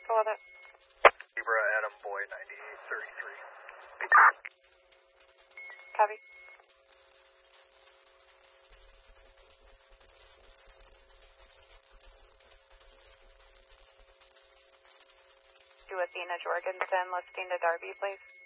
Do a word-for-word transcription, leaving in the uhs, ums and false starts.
Go with it. Zebra Adam Boy ninety-eight thirty-three. Copy. To Athena Jorgensen, listing to Darby, please.